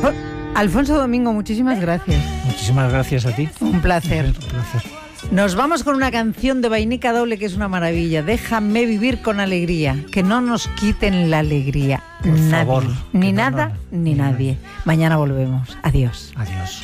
Alfonso Domingo, muchísimas gracias. Muchísimas gracias a ti. Un placer. Un placer. Nos vamos con una canción de Vainica Doble que es una maravilla. Déjame vivir con alegría. Que no nos quiten la alegría. Por nadie. favor. Ni nada, ni nadie. Mañana volvemos. Adiós. Adiós.